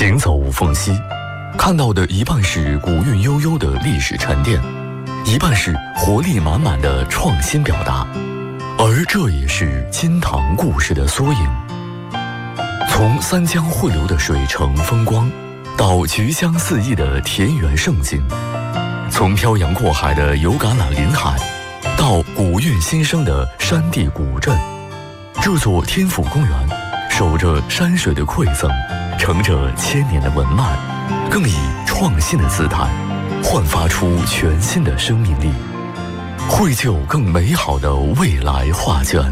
行走缝隙，看到的一半是古韵悠悠的历史沉淀，一半是活力满满的创新表达，而这也是金堂故事的缩影。从三江汇流的水城风光，到菊香四溢的田园胜景，从漂洋过海的油橄榄林海，到古韵新生的山地古镇，这座天府公园守着山水的馈赠，承着千年的文脉，更以创新的姿态焕发出全新的生命力，绘就更美好的未来画卷。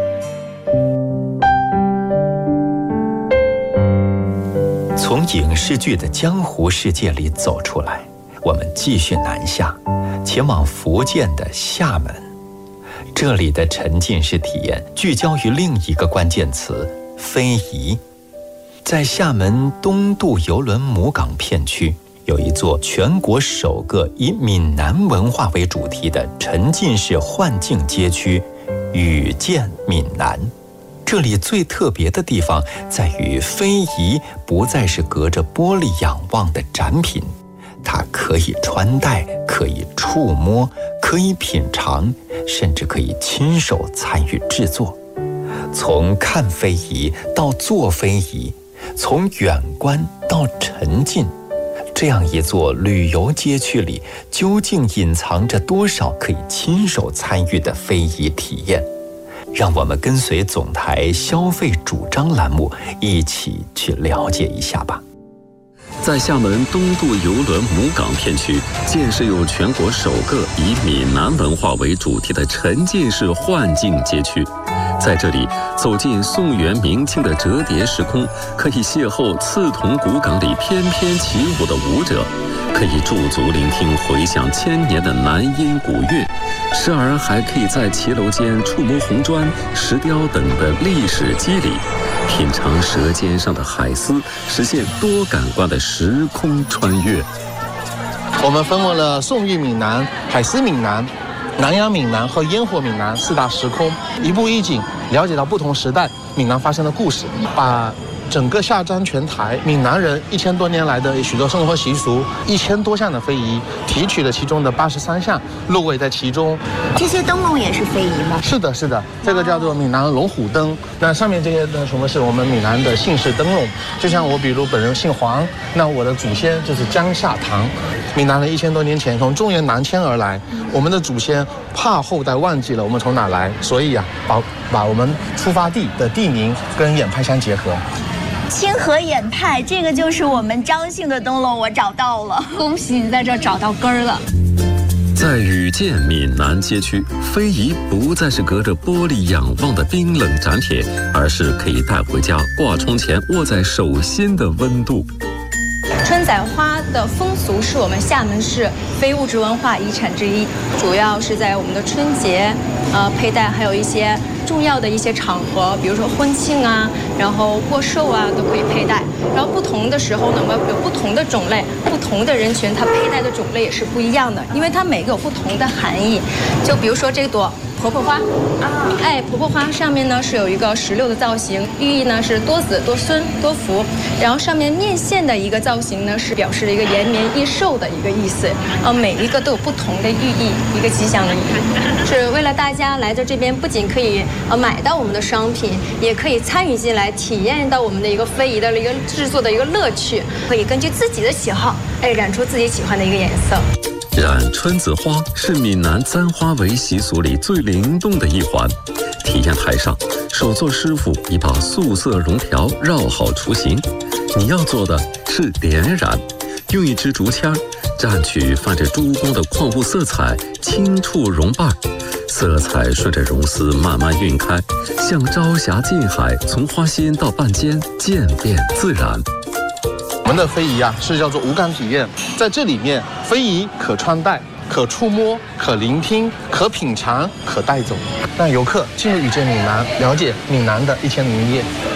从影视剧的江湖世界里走出来，我们继续南下，前往福建的厦门。这里的沉浸式体验聚焦于另一个关键词——非遗。在厦门东渡邮轮母港片区，有一座全国首个以闽南文化为主题的沉浸式幻境街区——遇见闽南。这里最特别的地方在于，非遗不再是隔着玻璃仰望的展品，它可以穿戴，可以触摸，可以品尝，甚至可以亲手参与制作。从看非遗到做非遗，从远观到沉浸，这样一座旅游街区里，究竟隐藏着多少可以亲手参与的非遗体验？让我们跟随总台消费主张栏目一起去了解一下吧。 在厦门东渡邮轮母港片区建设有全国首个以闽南文化为主题的沉浸式幻境街区。在这里，走进宋元明清的折叠时空，可以邂逅刺桐古港里翩翩起舞的舞者，可以驻足聆听回响千年的南音古韵，时而还可以在骑楼间触摸红砖、石雕等的历史肌理，品尝舌尖上的海丝，实现多感官的时空穿越。 我们分为了宋韵闽南、海丝闽南、南洋闽南和烟火闽南四大时空，一步一景了解到不同时代闽南发生的故事，把整个下漳全台闽南人1000多年来的许多生活习俗，1000多项的非遗，提取了其中的83项入围在其中。 这些灯笼也是非遗吗？ 是的，是的，这个叫做闽南龙虎灯。那上面这些呢，什么是我们闽南的姓氏灯笼？就像我，比如本人姓黄，那我的祖先就是江夏唐。闽南人1000多年前从中原南迁而来，我们的祖先怕后代忘记了我们从哪来，所以把我们出发地的地名跟堰派相结合。 清河堰派，这个就是我们张姓的灯笼，我找到了，恭喜你在这找到根儿了。 在遇见闽南街区，非遗不再是隔着玻璃仰望的冰冷展品，而是可以带回家挂窗前握在手心的温度。 春仔花的风俗是我们厦门市非物质文化遗产之一，主要是在我们的春节佩戴，还有一些重要的一些场合，比如说婚庆啊，然后过寿啊，都可以佩戴。然后不同的时候呢，有不同的种类，不同的人群，它佩戴的种类也是不一样的，因为它每个有不同的含义。就比如说这朵婆婆花婆婆花上面呢是有一个16的造型，寓意呢是多子多孙多福。然后上面面线的一个造型呢是表示了一个延绵益寿的一个意思。每一个都有不同的寓意，一个吉祥的寓意，是为了大家来到这边，不仅可以买到我们的商品，也可以参与进来，体验到我们的一个非遗的一个制作的一个乐趣，可以根据自己的喜好，染出自己喜欢的一个颜色。 染春子花是闽南簪花围习俗里最灵动的一环。体验台上，手作师傅已把素色绒条绕好雏形，你要做的是点染，用一支竹签蘸取泛着珠光的矿物色彩，轻触绒瓣，色彩顺着绒丝慢慢晕开，像朝霞近海，从花心到瓣尖，渐变自然。 我们的非遗是叫做无感体验，在这里面，非遗可穿戴、可触摸、可聆听、可品尝、可带走，让游客进入遇见闽南，了解闽南的1000年一夜。